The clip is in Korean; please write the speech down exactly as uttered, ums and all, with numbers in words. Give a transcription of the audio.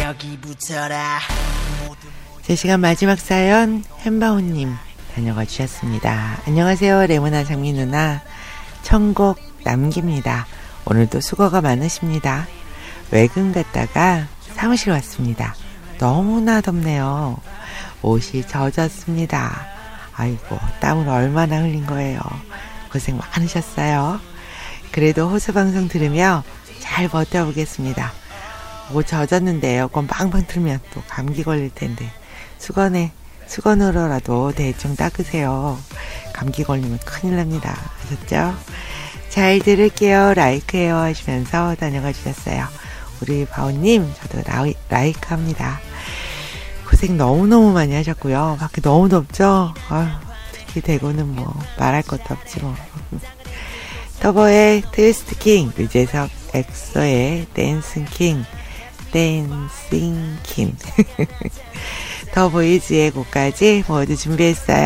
여기 붙어라. 제 시간 마지막 사연 햄바오님 다녀가 주셨습니다. 안녕하세요 레모나 장미 누나. 천곡 남깁니다. 오늘도 수고가 많으십니다. 외근 갔다가 사무실 왔습니다. 너무나 덥네요. 옷이 젖었습니다. 아이고 땀을 얼마나 흘린 거예요. 고생 많으셨어요. 그래도 호수방송 들으며 잘 버텨보겠습니다. 옷 젖었는데 에어컨 빵빵 틀면 또 감기 걸릴 텐데 수건에 수건으로라도 대충 닦으세요. 감기 걸리면 큰일 납니다. 아셨죠? 잘 들을게요. 라이크해요 하시면서 다녀가 주셨어요. 우리 바오님 저도 라이, 라이크 합니다. 고생 너무너무 많이 하셨고요. 밖에 너무 덥죠? 아유, 특히 대구는 뭐 말할 것도 없지 뭐. 터보의 트위스트 킹, 유재석 엑소의 댄싱 킹, 댄싱 킹. 더보이즈의 곡까지 모두 준비했어요.